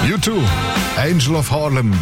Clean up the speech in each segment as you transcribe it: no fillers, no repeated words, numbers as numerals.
U2, Angel of Harlem.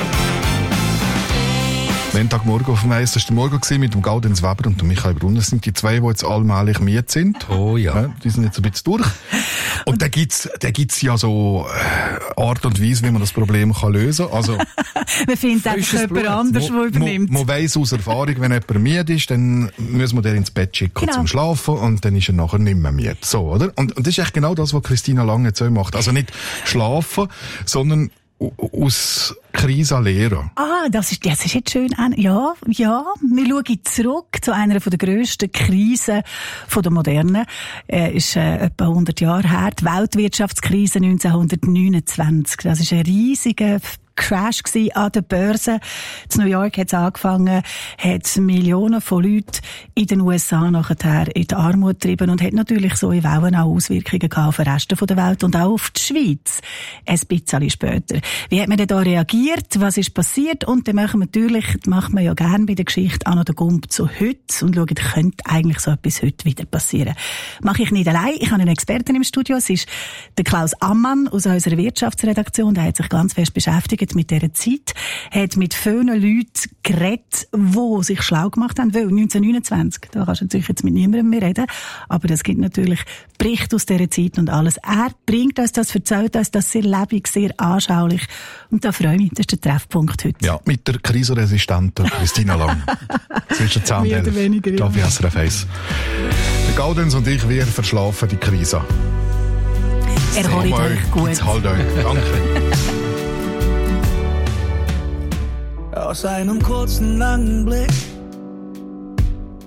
Montagmorgen auf dem Eis, das war der Morgen mit dem Gaudenz Weber und dem Michael Brunner. Das sind die zwei, die jetzt allmählich miet sind. Oh ja. Die sind jetzt ein bisschen durch. Und da gibt's ja so Art und Weise, wie man das Problem kann lösen kann. Also, man findet einfach jemand anders, der übernimmt. Man weiss aus Erfahrung, wenn jemand müde ist, dann muss man den ins Bett schicken zum Schlafen und dann ist er nachher nicht mehr müde. So, oder? Und das ist echt genau das, was Christina Lange jetzt macht. Also nicht schlafen, sondern aus Krise lernen. Das ist jetzt schön. Ja. Wir schauen zurück zu einer der grössten Krisen der Moderne. Ist etwa 100 Jahre her. Die Weltwirtschaftskrise 1929. Das ist ein riesiger Crash an der Börse. In New York hat es angefangen, hat Millionen von Leuten in den USA nachher in die Armut getrieben und hat natürlich so in Wellen auch Auswirkungen gehabt auf den Rest der Welt und auch auf die Schweiz. Ein bisschen später. Wie hat man denn da reagiert? Was ist passiert? Und dann macht man ja gerne bei der Geschichte auch noch den Gump zu heute und schaut, könnte eigentlich so etwas heute wieder passieren. Mache ich nicht allein. Ich habe einen Experten im Studio. Es ist der Klaus Ammann aus unserer Wirtschaftsredaktion. Der hat sich ganz fest beschäftigt mit dieser Zeit, hat mit vielen Leuten geredet, die sich schlau gemacht haben, weil 1929, da kannst du natürlich jetzt mit niemandem mehr reden, aber es gibt natürlich Berichte aus dieser Zeit und alles. Er bringt uns das, erzählt uns das sehr lebendig, sehr anschaulich und da freue ich mich, das ist der Treffpunkt heute. Ja, mit der krisenresistenten Christina Lang. Zwischen 10 und 11. Da auf SRF 1. Der Gaudenz und ich, wir verschlafen die Krise. Er holt euch gut. Halt euch. Danke. Aus einem kurzen, langen Blick